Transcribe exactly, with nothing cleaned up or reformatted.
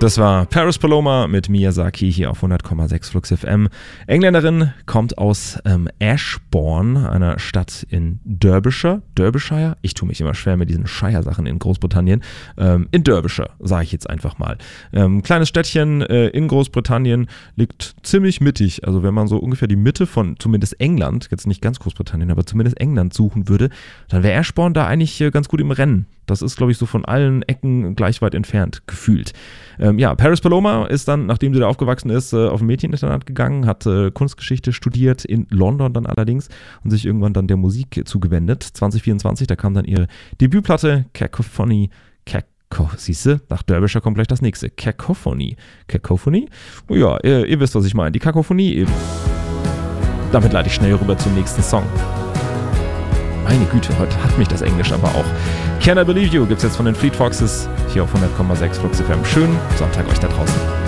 Das war Paris Paloma mit Miyazaki hier auf hundert Komma sechs Flux F M. Engländerin, kommt aus ähm, Ashbourne, einer Stadt in Derbyshire. Derbyshire? Ich tue mich immer schwer mit diesen Shire-Sachen in Großbritannien. Ähm, in Derbyshire, sage ich jetzt einfach mal. Ähm, kleines Städtchen äh, in Großbritannien, liegt ziemlich mittig. Also wenn man so ungefähr die Mitte von zumindest England, jetzt nicht ganz Großbritannien, aber zumindest England suchen würde, dann wäre Ashbourne da eigentlich äh, ganz gut im Rennen. Das ist, glaube ich, so von allen Ecken gleich weit entfernt, gefühlt. Ähm, ja, Paris Paloma ist dann, nachdem sie da aufgewachsen ist, äh, auf ein Mädcheninternat gegangen, hat äh, Kunstgeschichte studiert, in London dann allerdings, und sich irgendwann dann der Musik zugewendet. zwanzig vierundzwanzig, da kam dann ihre Debütplatte, Cacophony, Caco, siehste, nach Derbyshire kommt gleich das nächste, Cacophony. Cacophony? Oh ja, ihr, ihr wisst, was ich meine, die Kakophonie eben. Damit leite ich schnell rüber zum nächsten Song. Meine Güte, heute hat mich das Englisch aber auch. Can I Believe You gibt's jetzt von den Fleet Foxes hier auf hundert Komma sechs Flux F M. Schönen Sonntag euch da draußen.